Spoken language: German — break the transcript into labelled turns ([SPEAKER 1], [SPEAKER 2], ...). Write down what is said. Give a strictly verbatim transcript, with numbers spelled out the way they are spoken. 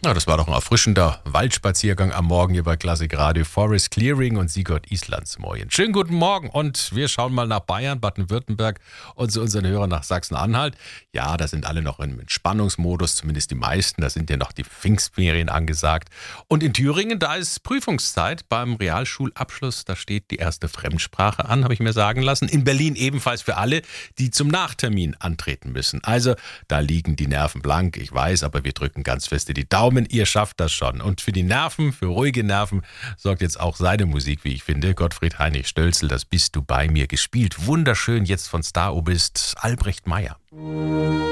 [SPEAKER 1] Ja, das war doch ein erfrischender Waldspaziergang am Morgen hier bei Klassik Radio. Forest Clearing und Sigurd Islandsmoyen. Schönen guten Morgen und wir schauen mal nach Bayern, Baden-Württemberg und zu unseren Hörern nach Sachsen-Anhalt. Ja, da sind alle noch im Entspannungsmodus, zumindest die meisten. Da sind ja noch die Pfingstferien angesagt. Und in Thüringen, da ist Prüfungszeit beim Realschulabschluss. Da steht die erste Fremdsprache an, habe ich mir sagen lassen. In Berlin ebenfalls für alle, die zum Nachtermin antreten müssen. Also, da liegen die Nerven blank, ich weiß, aber wir drücken ganz feste die Daumen. Ihr schafft das schon. Und für die Nerven, für ruhige Nerven, sorgt jetzt auch seine Musik, wie ich finde. Gottfried Heinrich Stölzel, das Bist du bei mir gespielt. Wunderschön, jetzt von Star-Oberst Albrecht Meyer.